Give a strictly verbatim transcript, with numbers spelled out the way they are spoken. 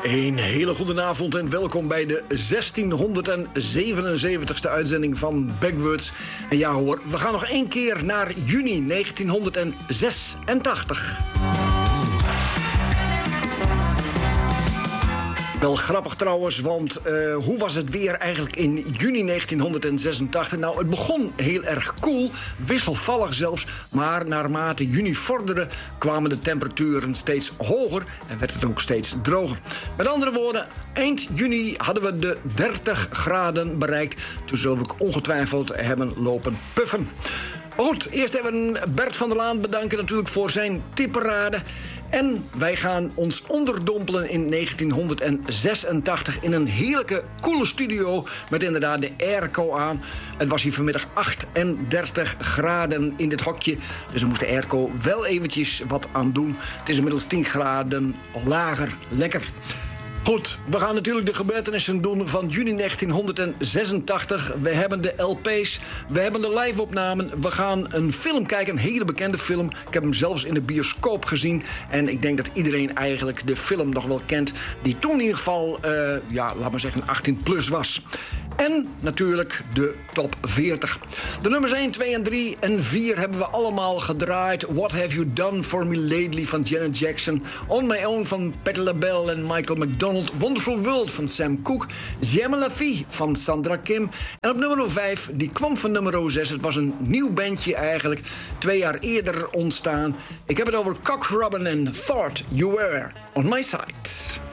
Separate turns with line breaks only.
Een hele goede avond en welkom bij de zestienhonderdzevenenzeventigste uitzending van Backwards. En ja hoor, we gaan nog één keer naar juni negentienhonderdzesentachtig. Wel grappig trouwens, want uh, hoe was het weer eigenlijk in juni negentienhonderdzesentachtig? Nou, het begon heel erg koel, wisselvallig zelfs. Maar naarmate juni vorderde kwamen de temperaturen steeds hoger en werd het ook steeds droger. Met andere woorden, eind juni hadden we de dertig graden bereikt. Toen zullen we ongetwijfeld hebben lopen puffen. Maar goed, eerst even Bert van der Laan bedanken natuurlijk voor zijn tipparade. En wij gaan ons onderdompelen in negentienhonderdzesentachtig in een heerlijke, koele studio met inderdaad de airco aan. Het was hier vanmiddag achtendertig graden in dit hokje, dus er moest de airco wel eventjes wat aan doen. Het is inmiddels tien graden lager, lekker. Goed, we gaan natuurlijk de gebeurtenissen doen van juni negentienhonderdzesentachtig. We hebben de L P's, we hebben de live-opnamen. We gaan een film kijken, een hele bekende film. Ik heb hem zelfs in de bioscoop gezien. En ik denk dat iedereen eigenlijk de film nog wel kent. Die toen in ieder geval, uh, ja, laat maar zeggen, achttien plus was. En natuurlijk de top veertig. De nummers één, twee en drie en vier hebben we allemaal gedraaid. What Have You Done For Me Lately van Janet Jackson. On My Own van Patti LaBelle en Michael McDonald. Wonderful World van Sam Cooke. J'aime la vie van Sandra Kim. En op nummer vijf, die kwam van nummer zes. Het was een nieuw bandje eigenlijk. Twee jaar eerder ontstaan. Ik heb het over Cock Robin en Thought You Were On My Side.